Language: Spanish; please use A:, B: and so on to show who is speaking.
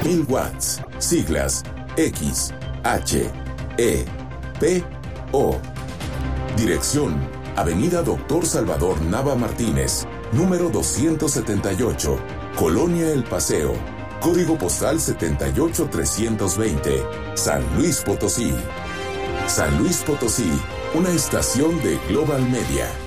A: 1000 watts. Siglas X, H, E, P, O. Dirección: Avenida Doctor Salvador Nava Martínez, número 278, Colonia El Paseo. Código postal 78320, San Luis Potosí. San Luis Potosí, una estación de Global Media.